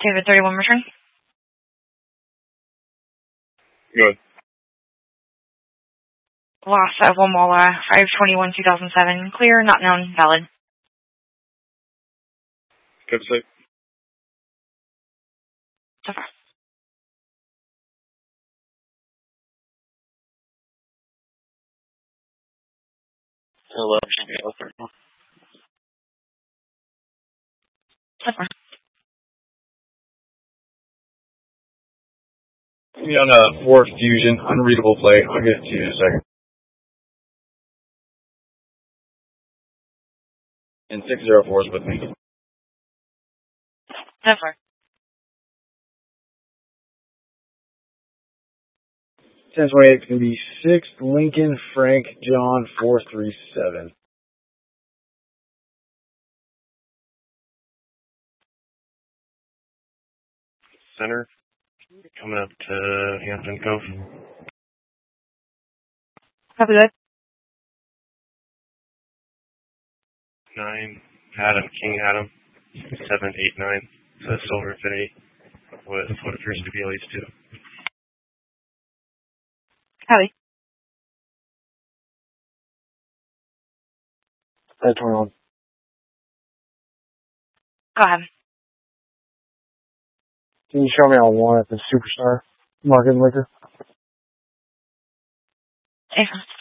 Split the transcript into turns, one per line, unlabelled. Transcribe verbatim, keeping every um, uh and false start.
David thirty-one return.
Good.
Loss of Wamala, five twenty-one two thousand seven. Clear, not known, valid.
Good sleep.
So far.
Hello.
So far.
Me on a Ford Fusion, unreadable plate. I'll get it to you in a second. And six zero four is with me.
So far.
ten twenty-eight is going to be six Lincoln Frank John four three seven.
Center. Coming up to Hampton Cove.
Copy that.
Nine. Adam. King Adam. Seven, eight, nine. So Silver Infinity with what appears to be at least two.
Copy.
ten twenty-one.
Go ahead.
Can you show me on one at the Superstar Market and Liquor?
Thanks.